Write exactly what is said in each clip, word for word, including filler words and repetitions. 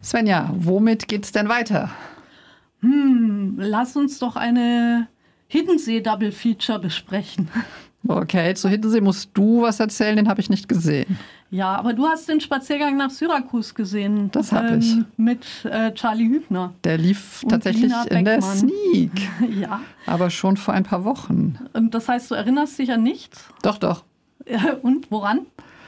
Svenja, womit geht's denn weiter? Hm, lass uns doch eine Hiddensee-Double-Feature besprechen. Okay, zu Hiddensee musst du was erzählen, den habe ich nicht gesehen. Ja, aber du hast den Spaziergang nach Syrakus gesehen. Das habe ähm, ich. Mit äh, Charlie Hübner. Der lief tatsächlich in der Sneak. Ja. Aber schon vor ein paar Wochen. Und das heißt, du erinnerst dich an nichts? Doch, doch. Und woran?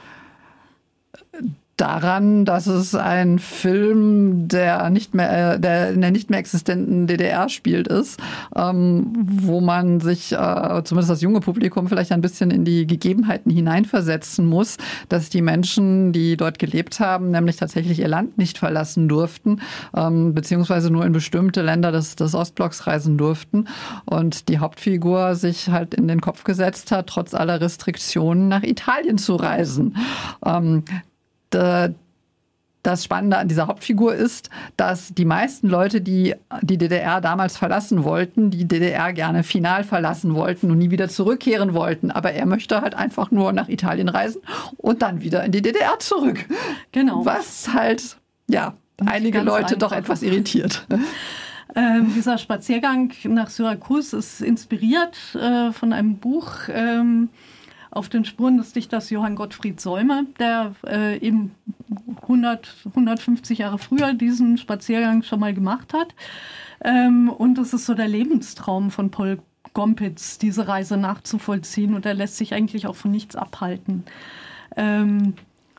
Daran, dass es ein Film, der nicht mehr, der in der nicht mehr existenten D D R spielt, ist, ähm, wo man sich, äh, zumindest das junge Publikum, vielleicht ein bisschen in die Gegebenheiten hineinversetzen muss, dass die Menschen, die dort gelebt haben, nämlich tatsächlich ihr Land nicht verlassen durften, ähm, beziehungsweise nur in bestimmte Länder des, des Ostblocks reisen durften. Und die Hauptfigur sich halt in den Kopf gesetzt hat, trotz aller Restriktionen nach Italien zu reisen. Ähm, Das Spannende an dieser Hauptfigur ist, dass die meisten Leute, die die D D R damals verlassen wollten, die D D R gerne final verlassen wollten und nie wieder zurückkehren wollten. Aber er möchte halt einfach nur nach Italien reisen und dann wieder in die D D R zurück. Genau. Was halt, ja, einige Leute doch etwas irritiert. Ähm, dieser Spaziergang nach Syrakus ist inspiriert äh, von einem Buch, ähm, auf den Spuren des Dichters Johann Gottfried Säume, der äh, eben hundert, hundertfünfzig Jahre früher diesen Spaziergang schon mal gemacht hat. Ähm, und es ist so der Lebenstraum von Paul Gompitz, diese Reise nachzuvollziehen. Und er lässt sich eigentlich auch von nichts abhalten. Ähm,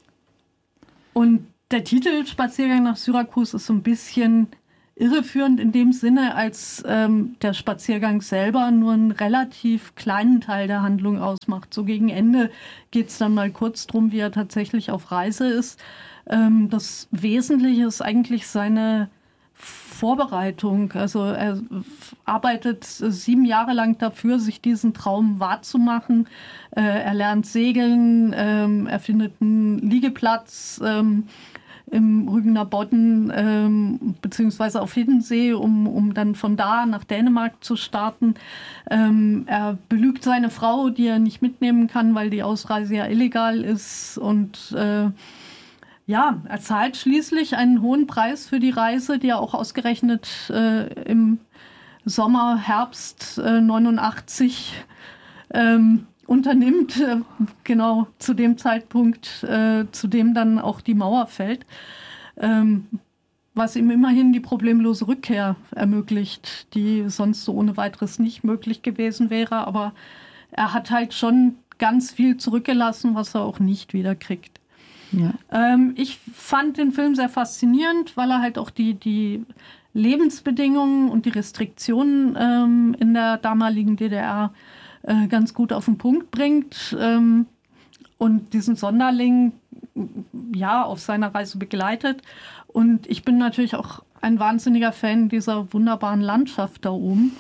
und der Titel Spaziergang nach Syrakus ist so ein bisschen irreführend in dem Sinne, als ähm, der Spaziergang selber nur einen relativ kleinen Teil der Handlung ausmacht. So gegen Ende geht es dann mal kurz drum, wie er tatsächlich auf Reise ist. Ähm, das Wesentliche ist eigentlich seine Vorbereitung. Also er arbeitet sieben Jahre lang dafür, sich diesen Traum wahrzumachen. Äh, er lernt segeln, ähm, er findet einen Liegeplatz, ähm, im Rügener Bodden ähm, beziehungsweise auf Hiddensee, um, um dann von da nach Dänemark zu starten. Ähm, er belügt seine Frau, die er nicht mitnehmen kann, weil die Ausreise ja illegal ist. Und äh, ja, er zahlt schließlich einen hohen Preis für die Reise, die er auch ausgerechnet äh, im Sommer, Herbst äh, neunundachtzig ähm, unternimmt, äh, genau zu dem Zeitpunkt, äh, zu dem dann auch die Mauer fällt, ähm, was ihm immerhin die problemlose Rückkehr ermöglicht, die sonst so ohne weiteres nicht möglich gewesen wäre. Aber er hat halt schon ganz viel zurückgelassen, was er auch nicht wiederkriegt. Ja. Ähm, ich fand den Film sehr faszinierend, weil er halt auch die, die Lebensbedingungen und die Restriktionen ähm, in der damaligen D D R ganz gut auf den Punkt bringt ähm, und diesen Sonderling ja auf seiner Reise begleitet. Und ich bin natürlich auch ein wahnsinniger Fan dieser wunderbaren Landschaft da oben.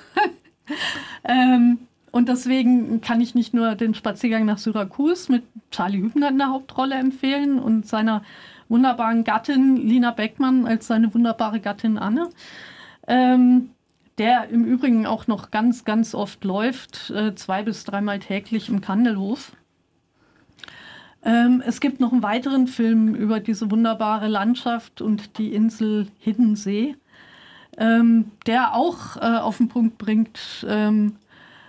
ähm, und deswegen kann ich nicht nur den Spaziergang nach Syrakus mit Charlie Hübner in der Hauptrolle empfehlen und seiner wunderbaren Gattin Lina Beckmann als seine wunderbare Gattin Anne. Ähm, der im Übrigen auch noch ganz, ganz oft läuft, äh, zwei bis dreimal täglich im Kandelhof. Ähm, es gibt noch einen weiteren Film über diese wunderbare Landschaft und die Insel Hiddensee, ähm, der auch äh, auf den Punkt bringt, ähm,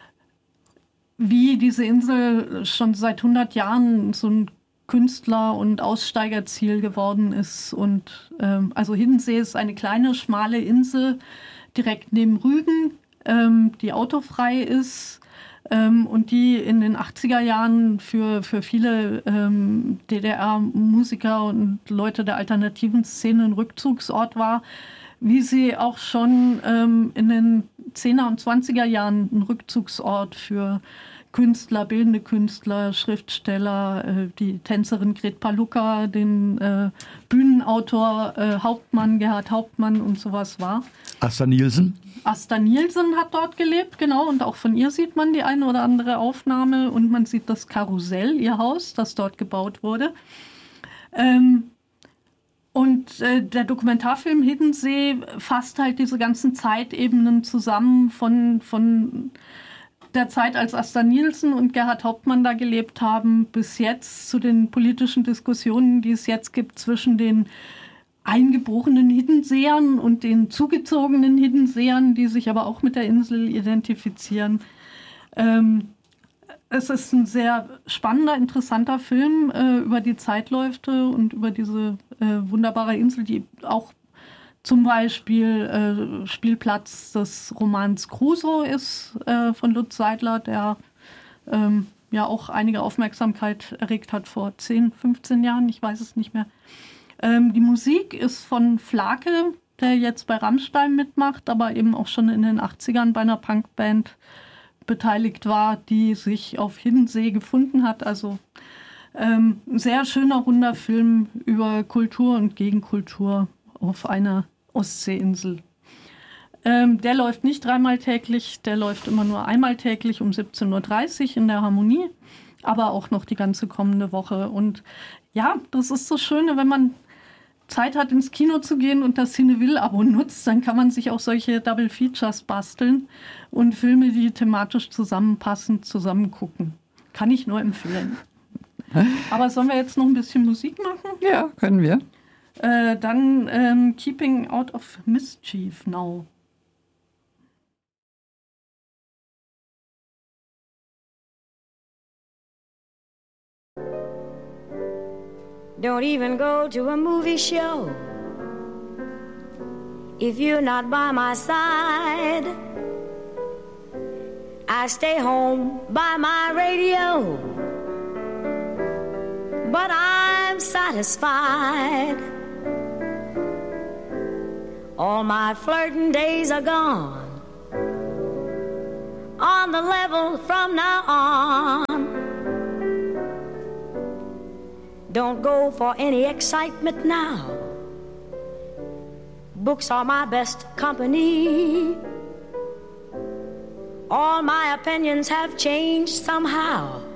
wie diese Insel schon seit hundert Jahren so ein Künstler- und Aussteigerziel geworden ist. Und ähm, also Hiddensee ist eine kleine, schmale Insel, direkt neben Rügen, ähm, die autofrei ist ähm, und die in den achtziger Jahren für, für viele ähm, D D R-Musiker und Leute der alternativen Szene ein Rückzugsort war, wie sie auch schon ähm, in den zehner und zwanziger Jahren ein Rückzugsort für Künstler, bildende Künstler, Schriftsteller, äh, die Tänzerin Gret Palucka, den äh, Bühnenautor äh, Hauptmann, Gerhard Hauptmann und sowas war. Asta Nielsen? Asta Nielsen hat dort gelebt, genau, und auch von ihr sieht man die eine oder andere Aufnahme und man sieht das Karussell, ihr Haus, das dort gebaut wurde. Ähm, und äh, der Dokumentarfilm Hiddensee fasst halt diese ganzen Zeitebenen zusammen von, von der Zeit, als Asta Nielsen und Gerhard Hauptmann da gelebt haben, bis jetzt zu den politischen Diskussionen, die es jetzt gibt zwischen den eingeborenen Hiddensehern und den zugezogenen Hiddensehern, die sich aber auch mit der Insel identifizieren. Ähm, es ist ein sehr spannender, interessanter Film äh, über die Zeitläufe und über diese äh, wunderbare Insel, die auch zum Beispiel äh, Spielplatz des Romans Crusoe ist äh, von Lutz Seidler, der ähm, ja auch einige Aufmerksamkeit erregt hat vor zehn, fünfzehn Jahren, ich weiß es nicht mehr. Ähm, die Musik ist von Flake, der jetzt bei Rammstein mitmacht, aber eben auch schon in den achtzigern bei einer Punkband beteiligt war, die sich auf Hiddensee gefunden hat. Also ähm, ein sehr schöner, runder Film über Kultur und Gegenkultur auf einer Ostseeinsel. Ähm, der läuft nicht dreimal täglich, der läuft immer nur einmal täglich um siebzehn Uhr dreißig in der Harmonie, aber auch noch die ganze kommende Woche. Und ja, das ist das Schöne, wenn man Zeit hat, ins Kino zu gehen und das Cineville-Abo nutzt, dann kann man sich auch solche Double Features basteln und Filme, die thematisch zusammenpassen, zusammen gucken. Kann ich nur empfehlen. Aber sollen wir jetzt noch ein bisschen Musik machen? Ja, können wir. Äh, dann ähm, Keeping Out of Mischief Now. Don't even go to a movie show if you're not by my side. I stay home by my radio, but I'm satisfied. All my flirting days are gone, on the level from now on. Don't go for any excitement now. Books are my best company. All my opinions have changed somehow.